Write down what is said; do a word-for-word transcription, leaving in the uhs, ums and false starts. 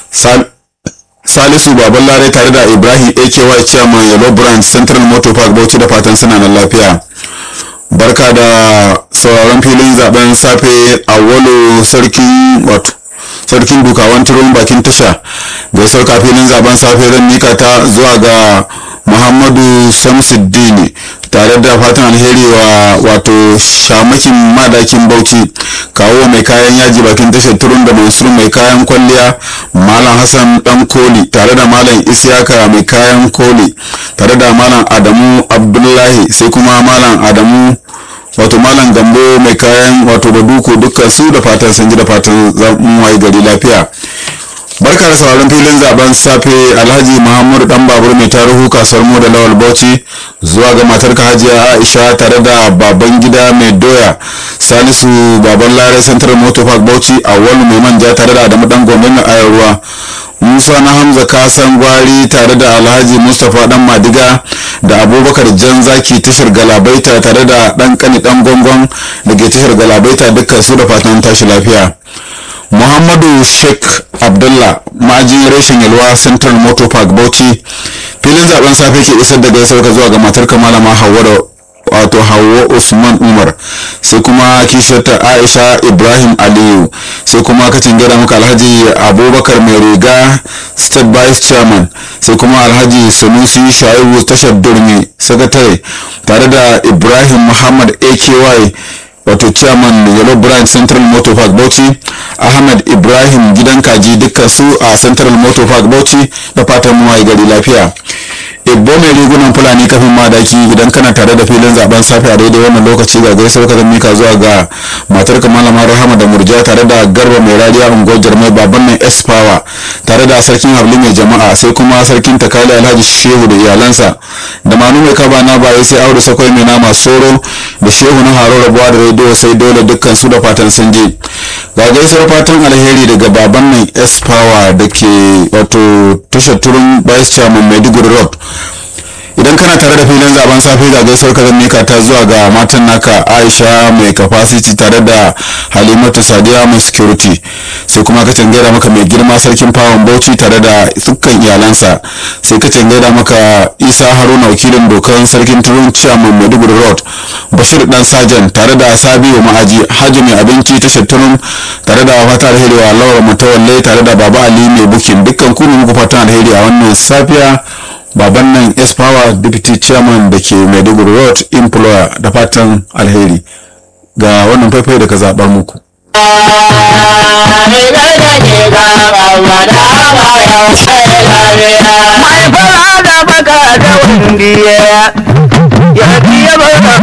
Salisu Baban Lare tare da Ibrahim A K Y Chairman Yellow Branch Central Motor Park Bauchi da fatan suna nan lafiya. Barka da sauraron filin zaben safe a walo sarkin wato sarkin dukawan turun bakin tasha da sauka filin zaben safe zan mika ta zuwa ga Muhammadu Shamsuddin tare da fatan alheri wa wato shamakin madakin Bauchi, kawo mai kayan yaji bakin tashar turun da Mansur mai kayan kwalliya, Malam Hassan dan Koli tare da Malam Isiyaka mai kayan koli tare da Malam Adamu Abdullahi, sai kuma Malam Adamu wato Malam Gambo mai kayan wato da duku dukkan su da fatan sun ji da fatan zamu wayi gari lafiya. Barka da sauraron filin zaben safe Alhaji Muhammadu dan babur mai tarihu kasuwar mu da Lawal Bauchi, zuwa ga matarka Hajiya Aisha tare da baban gida mai doya Salisu Baban Lare Central Motor Park Bauchi, Awwalu mai manja tare da Adamu dan Gombe mai ayar ruwa, Musa na Hamza Kasan Gwari tare da Alhaji Mustapha dan Madiga da Abubakar Janzaki tashar Galabaita tare da dan Kani dan Gongon da ke tashar Galabaita dukkan su da fatan tashi lafiya. Muhammadu Sheikh Abdullah ma'ajin reshen Yalwa Central Motor Park Bauchi, filin zaben safe ke isar da gaisuwar ka zuwa ga matarka Malama Hawwa da wato Hawwa Usman Umar, sai kuma kishiyarta Aisha Ibrahim Aliyu, sai kuma kacin gida muka Alhaji Abubakar mai riga State Vice Chairman, sai kuma Alhaji Sanusi Shaibu tashar Durmi Sakatare tare da Ibrahim Muhammad A K Y wato Chairman Yellow Branch Central Motor Park Bauchi, Ahmed Ibrahim gidan kaji dukkan su a Central Motor Park Bauchi da fatan mu mai gari lafiya. Ibbo mai rigunan Fulani kafin madaki, idan kana tare da filin zaben safe a daidai wannan lokaci ga gaisuwar ka zan mika zuwa ga matarka Malama Rahama da Murja tare da Garba mai radiya unguwar Jarmai baban nan S Power tare da sarkin Habli mai jama'a, sai kuma sarkin Takali Alhaji Shehu da iyalansa da Manu mai kaba na baye, sai Audu Sakwai mai nama Soro da Shehu na Haro rabuwa da rediyo sai dole dukkan su da fatan sun je. Ga gaisuwar fatan alheri daga baban nan S Power da ke wato tashar turun Vice Chairman Maiduguri Road. Idan kana tare da filin zaben safe ga gaisuwar ka zan mika ta zuwa ga matan naka Aisha mai capacity tare da Halimatu Sadiya mai security, sai kuma ka cangaida maka mai girma sarkin Fawon Bauchi tare da dukkan iyalansa, sai ka cangaida maka Isa Haruna wakilin dokan sarkin turun Chairman Maiduguri Road, Bashir dan Sajan tare da Sabiu Ma'aji, Haji mai abinci tashar turun tare da fata alheri wa Laura Mutawalle tare da Baba Ali mai bukin, dukkan ku muku fatan alheri a wannan safiya. Baban nan S Power Deputy Chairman da ke Maiduguri Road Employer da fatan alheri ga wannan faifai da ka zaɓar muku. Mai fara da baka da wundiya ya